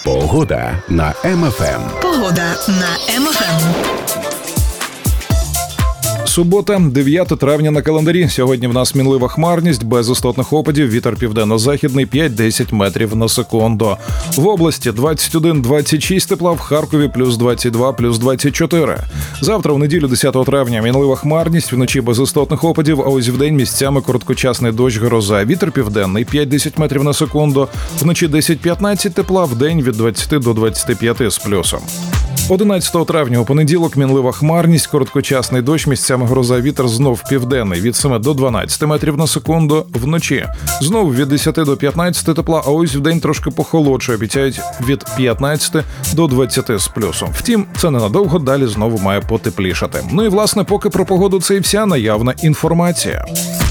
Погода на МФМ. Погода на МФМ. Субота, 9 травня на календарі. Сьогодні в нас мінлива хмарність, без істотних опадів, вітер південно-західний 5-10 метрів на секунду. В області 21-26 тепла, в Харкові плюс 22, плюс 24. Завтра, в неділю 10 травня, мінлива хмарність, вночі без істотних опадів, а ось вдень місцями короткочасний дощ, гроза. Вітер південний 5-10 метрів на секунду, вночі 10-15 тепла, вдень від 20 до 25 з плюсом. 11 травня у понеділок мінлива хмарність, короткочасний дощ, місцями гроза, вітер знов південний від 7 до 12 метрів на секунду, вночі знов від 10 до 15 тепла, а ось вдень трошки похолодше, обіцяють від 15 до 20 з плюсом. Втім, це ненадовго, далі знову має потеплішати. Ну і власне, поки про погоду це і вся наявна інформація.